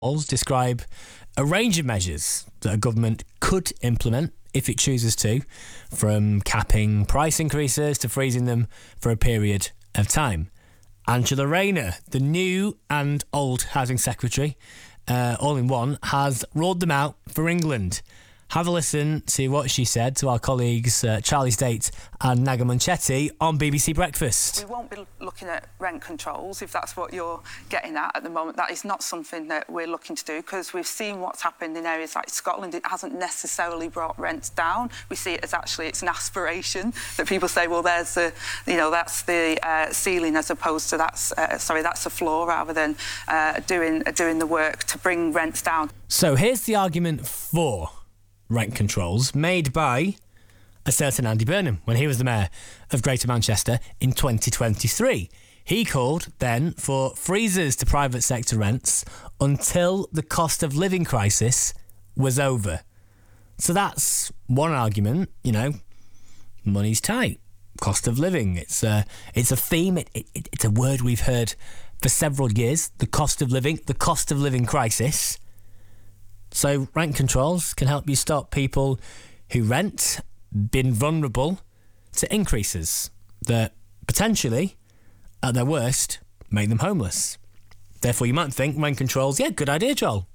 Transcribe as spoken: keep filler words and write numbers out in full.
describe a range of measures that a government could implement if it chooses to, from capping price increases to freezing them for a period of time. Angela Rayner, the new and old Housing Secretary, uh, all in one, has rolled them out for England. Have a listen to what she said to our colleagues uh, Charlie State and Naga Munchetti on B B C Breakfast. We won't be looking at rent controls, if that's what you're getting at at the moment. That is not something that we're looking to do, because we've seen what's happened in areas like Scotland. It hasn't necessarily brought rents down. We see it as actually it's an aspiration that people say, well, there's the, you know, that's the uh, ceiling as opposed to that's, uh, sorry, that's the floor, rather than uh, doing, uh, doing the work to bring rents down. So here's the argument for rent controls made by a certain Andy Burnham when he was the mayor of Greater Manchester in twenty twenty-three. He called then for freezers to private sector rents until the cost of living crisis was over. So that's one argument, you know, money's tight, cost of living. It's a, it's a theme, it, it, it's a word we've heard for several years, the cost of living, the cost of living crisis. So rent controls can help you stop people who rent being vulnerable to increases that potentially, at their worst, make them homeless. Therefore, you might think rent controls, yeah, good idea, Joel.